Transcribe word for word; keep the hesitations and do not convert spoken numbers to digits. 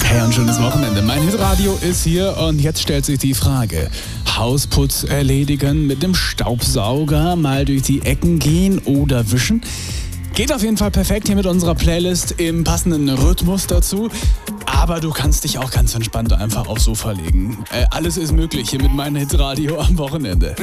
Hey, ein schönes Wochenende. Mein Hitradio ist hier und jetzt stellt sich die Frage: Hausputz erledigen mit dem Staubsauger, mal durch die Ecken gehen oder wischen? Geht auf jeden Fall perfekt hier mit unserer Playlist im passenden Rhythmus dazu. Aber du kannst dich auch ganz entspannt einfach aufs Sofa legen. Äh, alles ist möglich hier mit meinem Hitradio am Wochenende.